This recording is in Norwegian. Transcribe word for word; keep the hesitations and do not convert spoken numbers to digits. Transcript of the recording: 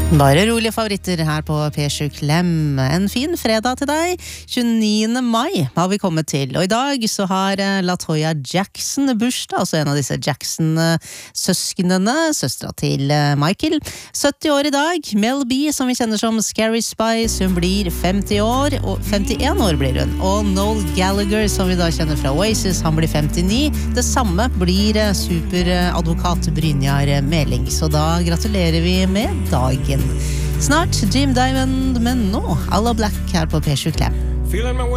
Bare rolige favoritter her på P sju Klem. En fin fredag til deg. tjueniende mai har vi kommet til. Og i dag så har Latoya Jackson bursdag, altså en av disse Jackson-søsknene, søstra til Michael. sytti år i dag. Mel B, som vi kjenner som Scary Spice, hun blir femti år, og femtien år blir hun. Og Noel Gallagher, som vi da kjenner fra Oasis, han blir femtini. Det samme blir superadvokat Brynjar Meling. Så da gratulerer vi med dagen. Snart Jim Diamond, men nå Alla Black her på P sju Klem.